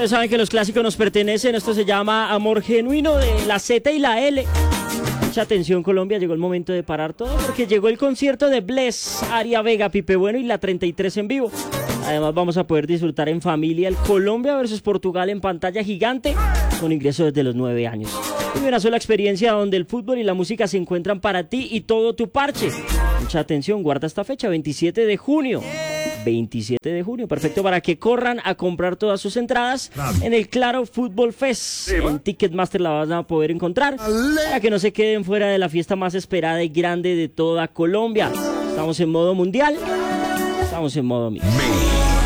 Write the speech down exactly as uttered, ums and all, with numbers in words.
Ustedes saben que los clásicos nos pertenecen. Esto se llama Amor Genuino de la Z y la L. Mucha atención, Colombia, llegó el momento de parar todo porque llegó el concierto de Bless, Aria Vega, Pipe Bueno y la treinta y tres en vivo. Además vamos a poder disfrutar en familia el Colombia versus Portugal en pantalla gigante con ingreso desde los nueve años. Vive una sola experiencia donde el fútbol y la música se encuentran para ti y todo tu parche. Mucha atención, guarda esta fecha, veintisiete de junio. veintisiete de junio, perfecto para que corran a comprar todas sus entradas en el Claro Fútbol Fest. En Ticketmaster la van a poder encontrar para que no se queden fuera de la fiesta más esperada y grande de toda Colombia. Estamos en modo mundial, estamos en modo mix.